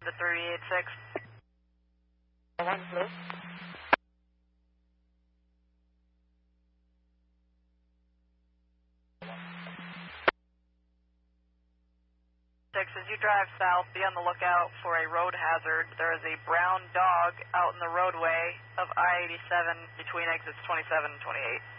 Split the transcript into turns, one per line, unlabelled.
to 386.
1, please.
As you drive south, be on the lookout for a road hazard. There is a brown dog out in the roadway of I-87 between exits 27 and 28.